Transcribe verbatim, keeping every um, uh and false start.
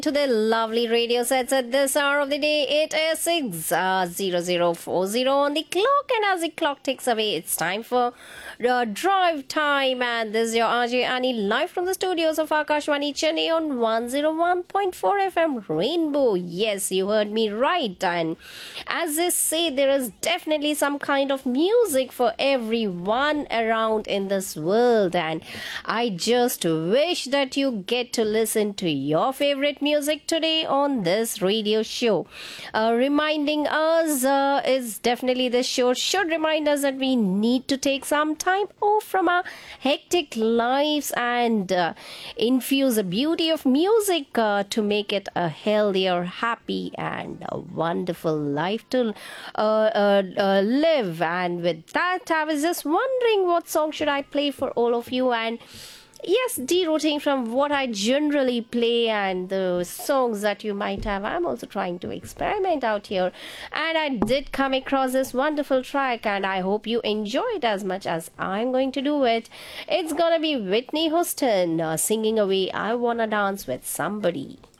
To the lovely radio sets at this hour of the day. It is six uh, zero zero four zero on the clock, and as the clock ticks away, it's time for uh, drive time. And this is your R J Annie live from the studios of Akashwani Chennai on one oh one point four F M Rainbow. Yes, you heard me right. And as they say, there is definitely some kind of music for everyone around in this world, and I just wish that you get to listen to your favorite music music today on this radio show. Uh, reminding us uh, is definitely this show should remind us that we need to take some time off from our hectic lives and uh, infuse the beauty of music uh, to make it a healthier, happy, and a wonderful life to uh, uh, uh, live. And with that, I was just wondering what song should I play for all of you, and yes, derouting from what I generally play and the songs that you might have. I'm also trying to experiment out here. And I did come across this wonderful track, and I hope you enjoy it as much as I'm going to do it. It's gonna be Whitney Houston uh, singing away I Wanna Dance with Somebody.